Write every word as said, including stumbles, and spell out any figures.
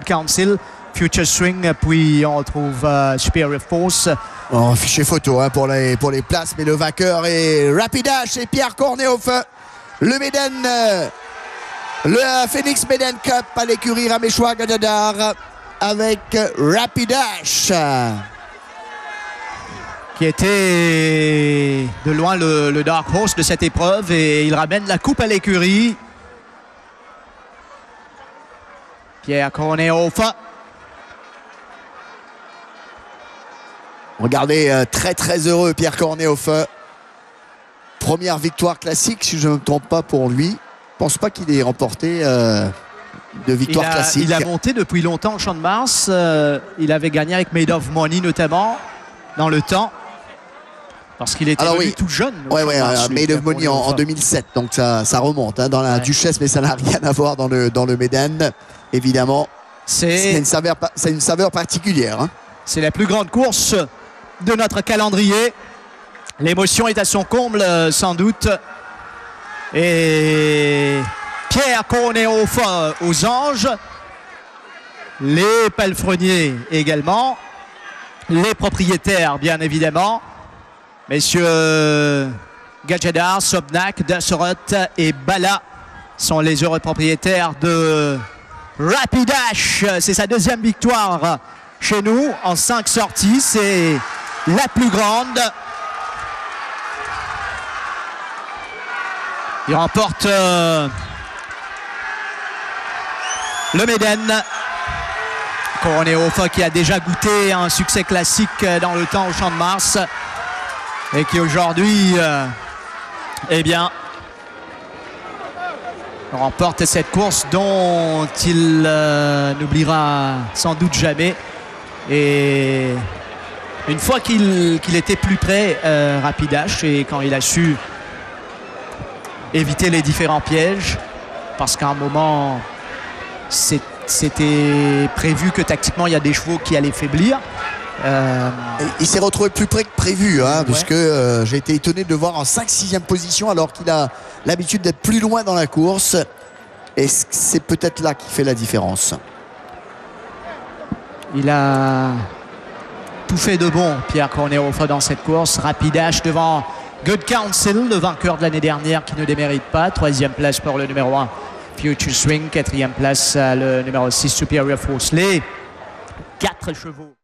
Council, Future Swing, puis on retrouve euh, Superior Force. Oh, fichier photo hein, pour, les, pour les places, mais le vainqueur est Rapidash et Pierre Cornet au feu. Le Méden, euh, le Phoenix Méden Cup à l'écurie Raméchois Gadadar avec Rapidash. Qui était de loin le, le Dark Horse de cette épreuve, et il ramène la coupe à l'écurie. Pierre Cornet au feu. Regardez, euh, très très heureux Pierre Cornet au feu. Première victoire classique, si je ne me trompe pas pour lui. Je ne pense pas qu'il ait remporté euh, de victoire il a, classique. Il a monté depuis longtemps au Champ de Mars. Euh, il avait gagné avec Made of Money notamment dans le temps. Parce qu'il était Alors, venu oui. tout jeune. Ouais, ouais, euh, Made of Money en, en deux mille sept, donc ça, ça remonte hein, dans la ouais. Duchesse, mais ça n'a rien à voir dans le, dans le Méden, évidemment. C'est une saveur, c'est une saveur particulière. Hein. C'est la plus grande course de notre calendrier. L'émotion est à son comble, sans doute. Et Pierre Cornet au feu aux anges. Les palefreniers également. Les propriétaires, bien évidemment. Messieurs Gadjadar, Sobnak, Dassorot et Bala sont les heureux propriétaires de Rapidash. C'est sa deuxième victoire chez nous en cinq sorties. C'est la plus grande. Il remporte euh, le Méden. Cornet au feu qui a déjà goûté un succès classique dans le temps au Champ de Mars. Et qui aujourd'hui, euh, eh bien, remporte cette course dont il euh, n'oubliera sans doute jamais. Et une fois qu'il qu'il était plus près, euh, Rapidash, et quand il a su éviter les différents pièges, parce qu'à un moment, c'était prévu que tactiquement, il y a des chevaux qui allaient faiblir. Euh... Il s'est retrouvé plus près que prévu, hein, ouais. parce que euh, j'ai été étonné de le voir en cinq sixième position alors qu'il a l'habitude d'être plus loin dans la course. Et c'est peut-être là qui fait la différence. Il a tout fait de bon, Pierre Cornet au feu dans cette course. Rapidash devant Good Council, le vainqueur de l'année dernière qui ne démérite pas. Troisième place pour le numéro un, Future Swing. Quatrième place, le numéro six, Superior Force. Les quatre chevaux.